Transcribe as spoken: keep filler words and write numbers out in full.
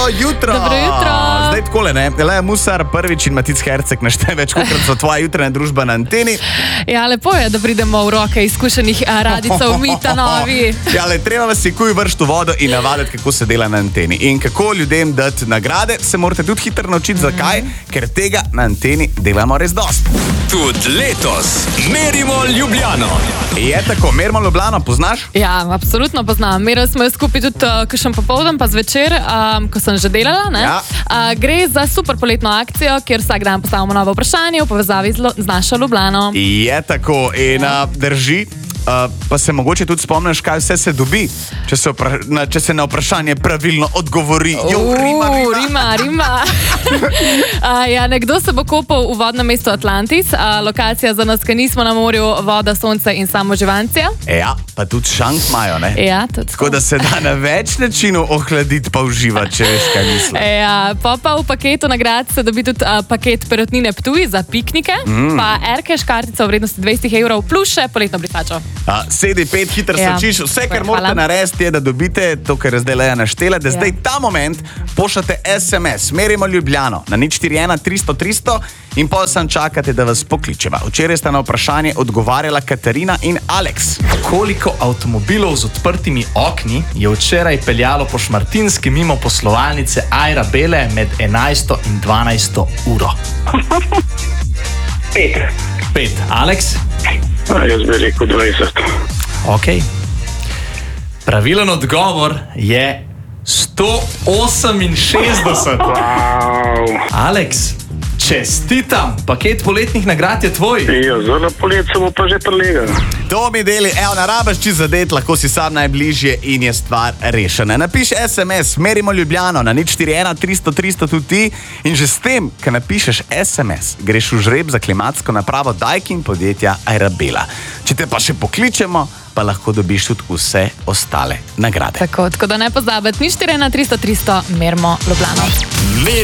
Jutro. Dobro jutro. Zdaj takole, ne? Leja Musar, Prvič in Matic Herceg našteje več, kolikrat so tvoja jutranja družba na anteni. Ja, lepo je, da pridemo v roke izkušenih radicov Mita Novi. Ja, le treba vas je kuj vršt v vodo in navaditi, kako se dela na anteni. In kako ljudem dati nagrade, se morate tudi hitro naučiti. Zakaj? Ker tega na anteni delamo res dost. Tudi letos merimo Ljubljano. Je tako, merimo Ljubljano, poznaš? Ja, absolutno poznam. Merili smo jo skupaj tudi uh, kakšen popoldan, pa zvečer, um, ko sem že delala. Ne? Ja. Uh, gre za super poletno akcijo, kjer vsak dan postavimo novo vprašanje v povezavi z, lo, z našo Ljubljano. Je tako in ja. uh, drži. Uh, pa se mogoče tudi spomniš, kaj vse se dobi, če se, opra na, če se na vprašanje pravilno odgovori. Jo, rima, rima. rima, rima. uh, ja, nekdo se bo kopal v vodnem mestu Atlantis, uh, lokacija za nas, ki nismo na morju, voda, sonce in samo živancija. Ja, pa tudi šank imajo, ne? Ja, tudi tako da se da na več načinov ohladiti pa uživati, če veš, kaj mislim. Ja, pa, pa v paketu nagrad se dobi tudi uh, paket Perutnine Ptuj za piknike, mm. pa Erkeš kartica v vrednosti dvajset evrov plus še poletno brisačo. Uh, Sedi pet, hitro Ja. srčiš. Vse, kar Hvala. morate narediti, je, da dobite to, kar je zdaj Leja naštela, da Ja. zdaj ta moment pošljate es em es, merimo Ljubljano na nič štiri ena tristo tristo in pol sam čakate, da vas pokličeva. Včeraj sta na vprašanje odgovarjala Katarina in Aleks. Koliko avtomobilov z odprtimi okni je včeraj peljalo po Šmartinski mimo poslovalnice Arabele med enajsto in dvanajsto uro? Pet. Pet. Aleks? A, jaz bi rekel dvajset. Ok. Pravilen odgovor je sto oseminšestdeset. Wow. Aleks, čestitam, paket poletnih nagrad je tvoj. Ja, zelo polet se bo pa že prelegel. To mi deli, evo, ne rabiš čist zadet, lahko si sam najbližje in je stvar rešena. Napiši es em es, merimo Ljubljano na nič štiri ena tristo tristo tudi ti in že s tem, ko napišeš es em es, greš v žreb za klimatsko napravo Daikin podjetja Arabela. Če te pa še pokličemo, pa lahko dobiš tudi vse ostale nagrade. Tako, tako da ne pozabite, nič štiri ena tristo tristo, merimo Ljubljano.